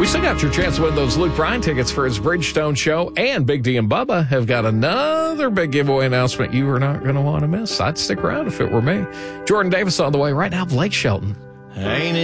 We still got your chance to win those Luke Bryan tickets for his Bridgestone show, and Big D and Bubba have got another big giveaway announcement you are not going to want to miss. I'd stick around if it were me. Jordan Davis on the way right now, Blake Shelton. Ain't it